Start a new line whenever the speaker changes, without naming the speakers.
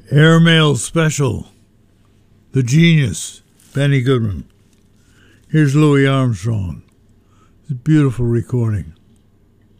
Airmail Special, The Genius, Benny Goodman. Here's Louis Armstrong. It's a beautiful recording.